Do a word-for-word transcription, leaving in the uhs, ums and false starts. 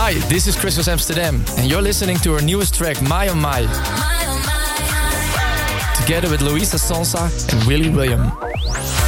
Hi, this is Christmas Amsterdam, and you're listening to her newest track, My Oh My, together with Louisa Sonsa and Willie William.